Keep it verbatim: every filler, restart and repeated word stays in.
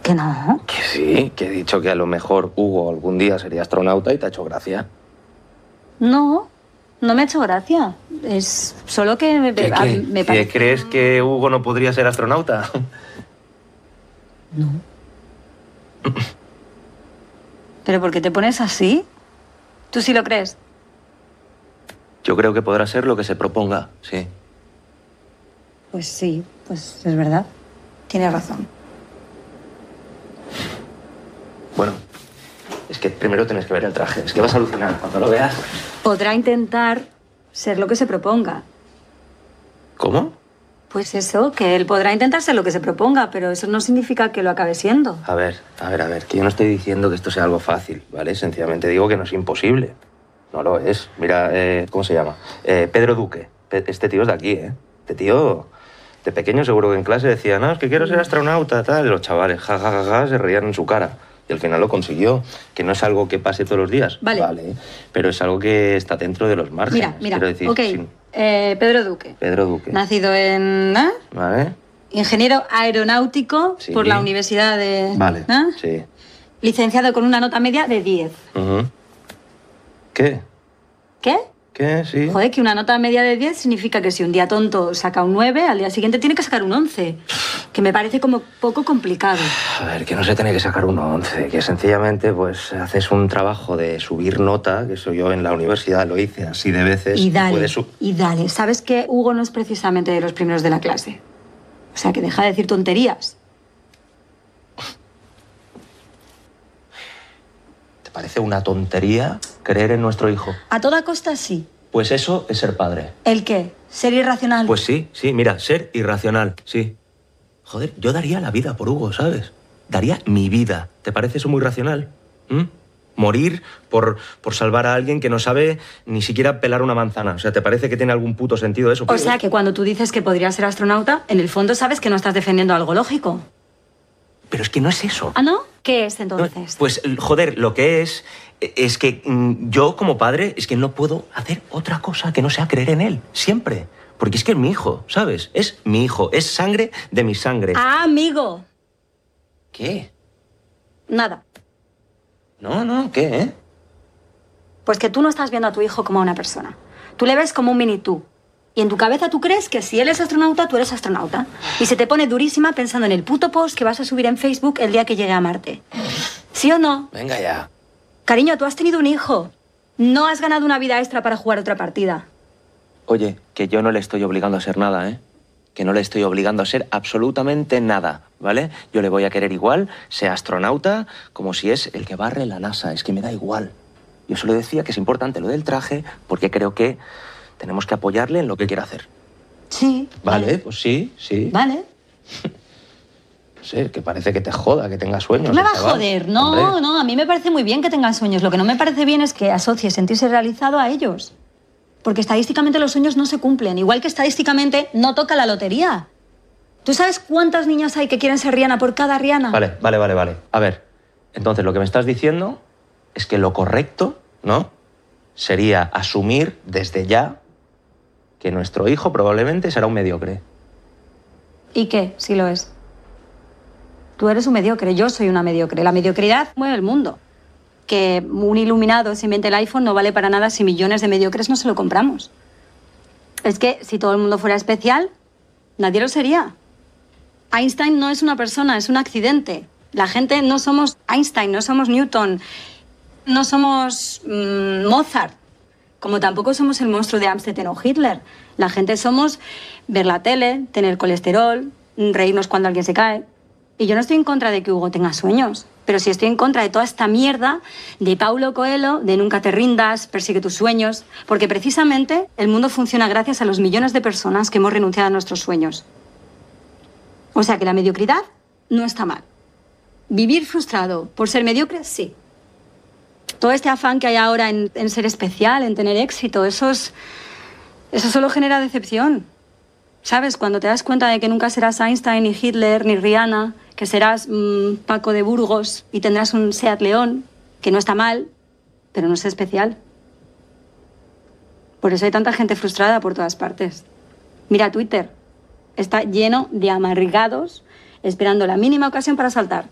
¿Que no? Que sí, que he dicho que a lo mejor Hugo algún día sería astronauta y te ha hecho gracia. No, no me ha hecho gracia. Es solo que me, ¿Qué, a- qué? me ¿Que parece... crees que Hugo no podría ser astronauta? No. ¿Pero por qué te pones así? ¿Tú sí lo crees? Yo creo que podrá ser lo que se proponga, sí. Pues sí, pues es verdad. Tienes razón. Bueno, es que primero tienes que ver el traje. Es que vas a alucinar cuando lo veas. Podrá intentar ser lo que se proponga. ¿Cómo? Pues eso, que él podrá intentar ser lo que se proponga, pero eso no significa que lo acabe siendo. A ver, a ver, a ver, que yo no estoy diciendo que esto sea algo fácil, ¿vale? Sencillamente digo que no es imposible. No lo es. Mira, eh, ¿cómo se llama? Eh, Pedro Duque. Pe- Este tío es de aquí, ¿eh? Este tío, de pequeño seguro que en clase decía, no, es que quiero ser astronauta, tal. Y los chavales, ja, ja, ja, ja, se reían en su cara. Y al final lo consiguió. Que no es algo que pase todos los días. Vale. Vale. Pero es algo que está dentro de los márgenes. Mira, mira, Quiero decir, ok. sin- Eh, Pedro Duque. Pedro Duque. Nacido en... ¿eh? ¿Vale? Ingeniero aeronáutico Sí. por la Universidad de... Vale. ¿eh? Sí. Licenciado con una nota media de diez. Ujú. ¿Qué? ¿Qué? ¿Qué? Sí. Joder, que una nota media de diez significa que si un día tonto saca un nueve, al día siguiente tiene que sacar un once. Que me parece como poco complicado. A ver, que no se tiene que sacar un once, que sencillamente pues haces un trabajo de subir nota, que eso yo en la universidad lo hice así de veces. Y dale, puedes su- y dale. ¿Sabes que Hugo no es precisamente de los primeros de la clase? O sea, que deja de decir tonterías. ¿Te parece una tontería creer en nuestro hijo? A toda costa sí. Pues eso es ser padre. ¿El qué? ¿Ser irracional? Pues sí, sí, mira, ser irracional, sí. Joder, yo daría la vida por Hugo, ¿sabes? Daría mi vida. ¿Te parece eso muy racional? ¿Mm? Morir por, por salvar a alguien que no sabe ni siquiera pelar una manzana. O sea, ¿te parece que tiene algún puto sentido eso? O sea, que cuando tú dices que podría ser astronauta, en el fondo sabes que no estás defendiendo algo lógico. Pero es que no es eso. ¿Ah, no? ¿Qué es No, entonces? pues, joder, lo que es, es que mm, yo como padre es que no puedo hacer otra cosa que no sea creer en él, siempre. Porque es que es mi hijo, ¿sabes? Es mi hijo, es sangre de mi sangre. Ah, amigo. ¿Qué? Nada. No, no, ¿qué, eh? Pues que tú no estás viendo a tu hijo como a una persona. Tú le ves como un mini tú. Y en tu cabeza tú crees que si él es astronauta, tú eres astronauta. Y se te pone durísima pensando en el puto post que vas a subir en Facebook el día que llegue a Marte. ¿Sí o no? Venga ya. Cariño, tú has tenido un hijo. No has ganado una vida extra para jugar otra partida. Oye, que yo no le estoy obligando a ser nada, ¿eh? Que no le estoy obligando a ser absolutamente nada, ¿vale? Yo le voy a querer igual, sea astronauta, como si es el que barre la NASA. Es que me da igual. Yo solo decía que es importante lo del traje porque creo que tenemos que apoyarle en lo que quiera hacer. Sí. Vale, pues sí, sí. Vale. No sé, que parece que te joda, que tengas sueños. ¿Qué me va a chaval. joder? No, Hombre. no, a mí me parece muy bien que tengan sueños. Lo que no me parece bien es que asocies sentirse realizado a ellos. Porque estadísticamente los sueños no se cumplen. Igual que estadísticamente no toca la lotería. ¿Tú sabes cuántas niñas hay que quieren ser Rihanna por cada Rihanna? Vale, vale, vale, vale. A ver, entonces lo que me estás diciendo es que lo correcto, ¿no? Sería asumir desde ya que nuestro hijo probablemente será un mediocre. ¿Y qué? Si lo es. Tú eres un mediocre, yo soy una mediocre. La mediocridad mueve el mundo. Que un iluminado se invente el iPhone no vale para nada si millones de mediocres no se lo compramos. Es que si todo el mundo fuera especial, nadie lo sería. Einstein no es una persona, es un accidente. La gente no somos Einstein, no somos Newton, no somos mmm, Mozart, como tampoco somos el monstruo de Amstetten o Hitler. La gente somos ver la tele, tener colesterol, reírnos cuando alguien se cae. Y yo no estoy en contra de que Hugo tenga sueños, pero sí estoy en contra de toda esta mierda de Paulo Coelho, de nunca te rindas, persigue tus sueños, porque precisamente el mundo funciona gracias a los millones de personas que hemos renunciado a nuestros sueños. O sea que la mediocridad no está mal. Vivir frustrado por ser mediocre, sí. Todo este afán que hay ahora en, en ser especial, en tener éxito, eso es, eso solo genera decepción. ¿Sabes? Cuando te das cuenta de que nunca serás Einstein, ni Hitler, ni Rihanna, que serás mmm, Paco de Burgos y tendrás un Seat León, que no está mal, pero no es especial. Por eso hay tanta gente frustrada por todas partes. Mira Twitter, está lleno de amargados esperando la mínima ocasión para saltar.